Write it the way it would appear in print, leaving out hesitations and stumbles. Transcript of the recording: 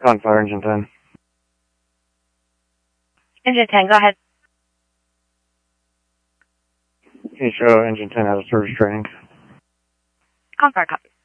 On fire, engine 10. Engine 10, go ahead. Can you show engine 10 out of service training? On fire, copy.